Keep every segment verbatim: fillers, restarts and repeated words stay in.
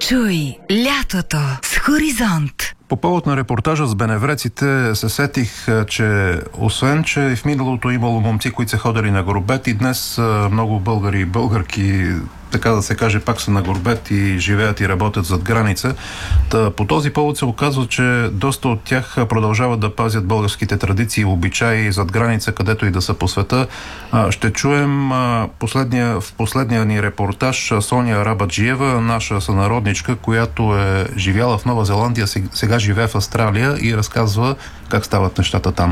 Чуй лятото с Хоризонт. По повод на репортажа с беневреците се сетих, че освен, че в миналото имало момци, които са ходили на горбет, и днес много българи и българки, така да се каже, пак са на горбет и живеят и работят зад граница. Та, по този повод се оказва, че доста от тях продължават да пазят българските традиции и обичаи зад граница, където и да са по света. Ще чуем последния, в последния ни репортаж Соня Арабаджиева, наша сънародничка, която е живяла в Нова Зеландия, сега живее в Австралия и разказва как стават нещата там.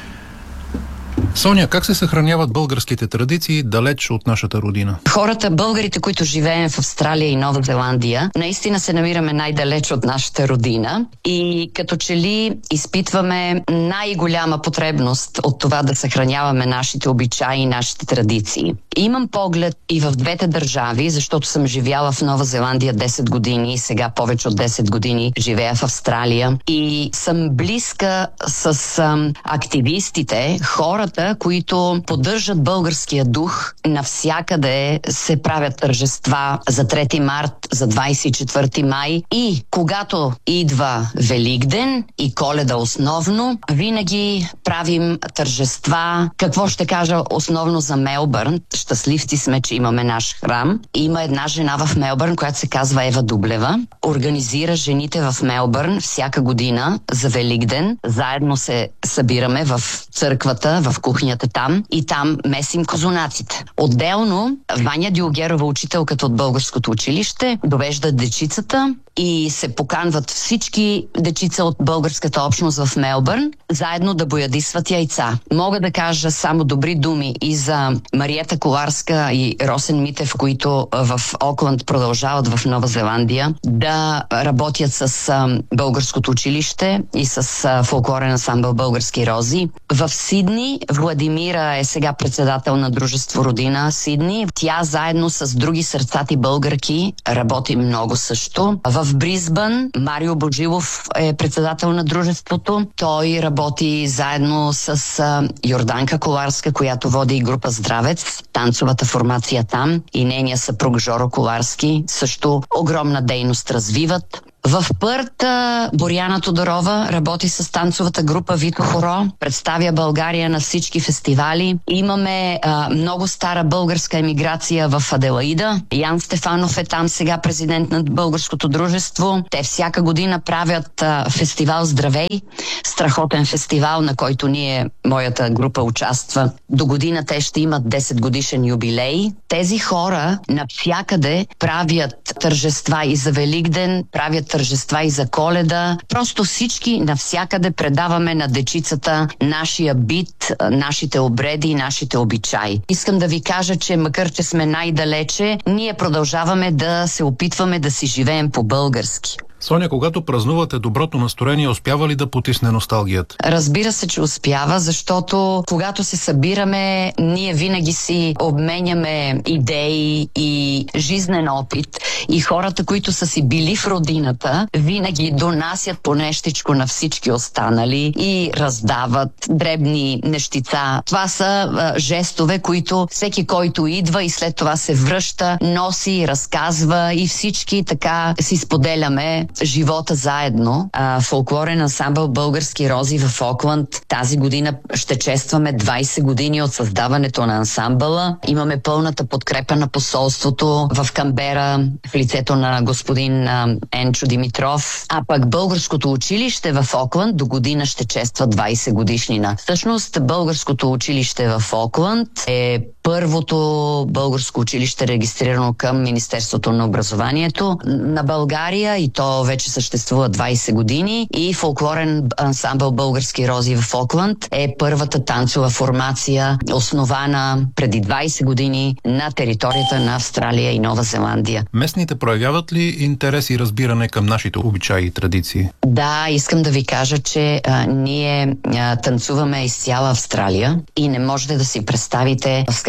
Соня, как се съхраняват българските традиции далеч от нашата родина? Хората, българите, които живеем в Австралия и Нова Зеландия, наистина се намираме най-далеч от нашата родина и като че ли изпитваме най-голяма потребност от това да съхраняваме нашите обичаи и нашите традиции. Имам поглед и в двете държави, защото съм живяла в Нова Зеландия десет години и сега повече от десет години живея в Австралия и съм близка с ам, активистите, хората, които поддържат българския дух. Навсякъде се правят тържества за трети март, за двадесет и четвърти май и когато идва Великден и Коледа основно, винаги правим тържества. Какво ще кажа основно за Мелбърн? Щастливци сме, че имаме наш храм. Има една жена в Мелбърн, която се казва Ева Дублева. Организира жените в Мелбърн всяка година за Великден. Заедно се събираме в църквата, в кухнята там и там месим козунаците. Отделно Ваня Дилгерова, учителката от българското училище, довежда дечицата и се поканват всички дечица от българската общност в Мелбърн, заедно да боядисват яйца. Мога да кажа само добри думи и за Мариета Коларска и Росен Митев, които в Окланд продължават в Нова Зеландия да работят с а, българското училище и с а, фолклорен ансамбъл Български рози. В Сидни Владимира е сега председател на дружество Родина Сидни. Тя заедно с други сърцати българки работи много също. В Бризбън Марио Божилов е председател на дружеството. Той работи заедно с а, Йорданка Коларска, която води и група Здравец, танцовата формация там, и нейния съпруг Жоро Коларски също огромна дейност развиват. В Пърт Боряна Тодорова работи с танцовата група Вито Хоро, представя България на всички фестивали. Имаме а, много стара българска емиграция в Аделаида. Ян Стефанов е там сега президент на българското дружество. Те всяка година правят а, фестивал Здравей, страхотен фестивал, на който ние, моята група, участва. До година те ще имат десет годишен юбилей. Тези хора навсякъде правят тържества и за Великден, правят тържества и за Коледа. Просто всички навсякъде предаваме на дечицата нашия бит, нашите обреди и нашите обичаи. Искам да ви кажа, че макар че сме най-далече, ние продължаваме да се опитваме да си живеем по-български. Соня, когато празнувате, доброто настроение успява ли да потисне носталгията? Разбира се, че успява, защото когато се събираме, ние винаги си обменяме идеи и жизнен опит и хората, които са си били в родината, винаги донасят по нещичко на всички останали и раздават дребни нещица. Това са а, жестове, които всеки, който идва и след това се връща, носи, разказва и всички така си споделяме живота заедно. А, фолклорен ансамбъл Български рози в Окланд тази година ще честваме двадесет години от създаването на ансамбъла. Имаме пълната подкрепа на посолството в Камбера в лицето на господин а, Енчо Димитров. А пък Българското училище в Окланд до година ще чества двадесет годишнина. Всъщност Българското училище в Окланд е първото българско училище, регистрирано към Министерството на образованието на България, и то вече съществува двадесет години, и фолклорен ансамбъл Български рози в Окланд е първата танцова формация, основана преди двадесет години на територията на Австралия и Нова Зеландия. Местните проявяват ли интерес и разбиране към нашите обичаи и традиции? Да, искам да ви кажа, че а, ние а, танцуваме из цяла Австралия и не можете да си представите с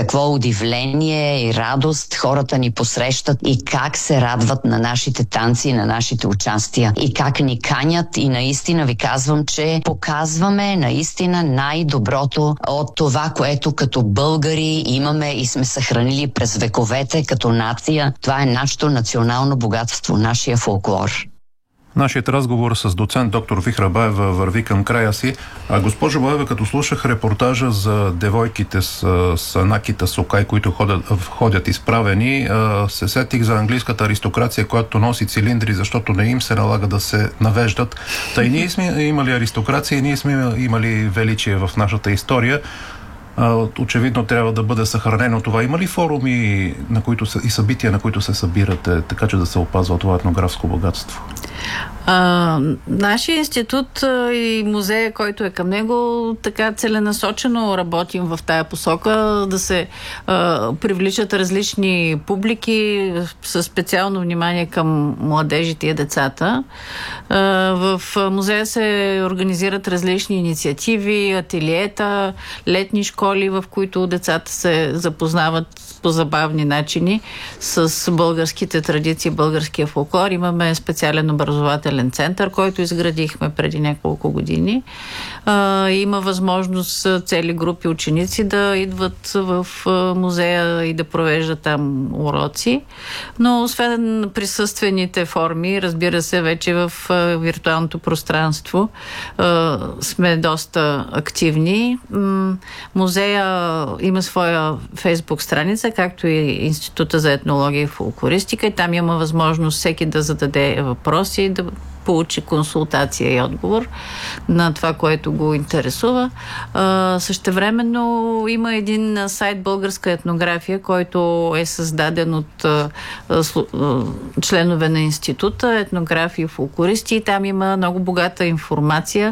какво удивление и радост хората ни посрещат и как се радват на нашите танци, на нашите участия и как ни канят, и наистина ви казвам, че показваме наистина най-доброто от това, което като българи имаме и сме съхранили през вековете като нация. Това е нашето национално богатство, нашия фолклор. Нашият разговор с доцент доктор Вихра Баева върви към края си. А, госпожо Баева, като слушах репортажа за девойките с, с Накита Сокай, които ходят, ходят изправени, а, се сетих за английската аристокрация, която носи цилиндри, защото не им се налага да се навеждат. Та и ние сме имали аристокрация, и ние сме имали величие в нашата история. Очевидно трябва да бъде съхранено това. Има ли форуми на които се, и събития, на които се събирате, така че да се опазва това етнографско богатство? А, нашия институт и музея, който е към него, така целенасочено работим в тая посока, да се а, привличат различни публики със специално внимание към младежите и децата. А, в музея се организират различни инициативи, ателиета, летни школи, в които децата се запознават по забавни начини с българските традиции, българския фолклор. Имаме специален образователен център, който изградихме преди няколко години. А, има възможност цели групи ученици да идват в музея и да провеждат там уроци. Но освен присъствените форми, разбира се, вече в виртуалното пространство а, сме доста активни. М- музея има своя фейсбук страница, както и Института за етнология и фолклористика, и там има възможност всеки да зададе въпроси, да получи консултация и отговор на това, което го интересува. Същевременно има един сайт Българска етнография, който е създаден от а, а, членове на института, етнографи и фолклористи, и там има много богата информация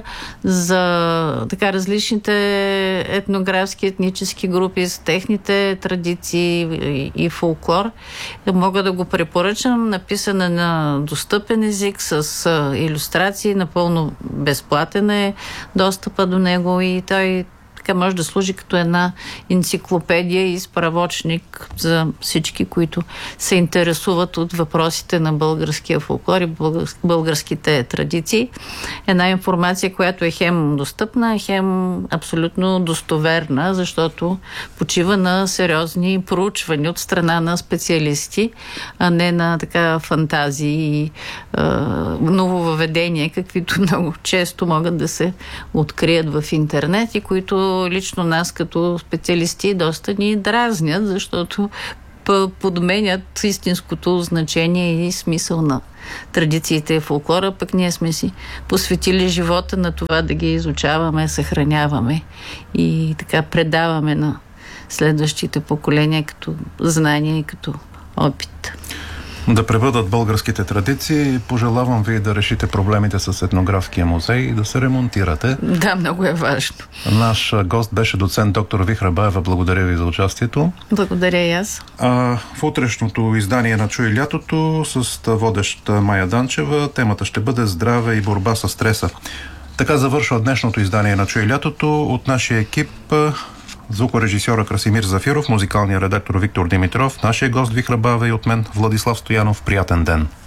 за така различните етнографски, етнически групи, с техните традиции и, и фолклор. Мога да го препоръчам, написана на достъпен език, с илюстрации, напълно безплатен е достъпа до него, и той така може да служи като една енциклопедия и справочник за всички, които се интересуват от въпросите на българския фолклор и българските традиции. Една информация, която е хем достъпна, хем абсолютно достоверна, защото почива на сериозни проучвания от страна на специалисти, а не на така фантазии и е, нововъведения, каквито много често могат да се открият в интернет и които лично нас като специалисти доста ни дразнят, защото подменят истинското значение и смисъл на традициите и фолклора, пък ние сме си посветили живота на това да ги изучаваме, съхраняваме и така предаваме на следващите поколения като знания и като опит. Да пребъдат българските традиции. Пожелавам ви да решите проблемите с етнографския музей и да се ремонтирате. Да, много е важно. Наш гост беше доцент доктор Вихра Баева. Благодаря ви за участието. Благодаря и аз. А, в утрешното издание на Чуй лятото с водеща Майя Данчева темата ще бъде здраве и борба с стреса. Така завършва днешното издание на Чуй лятото. От нашия екип звукорежисьора Красимир Зафиров, музикалния редактор Виктор Димитров, нашия гост Вихра Баева и от мен Владислав Стоянов. Приятен ден!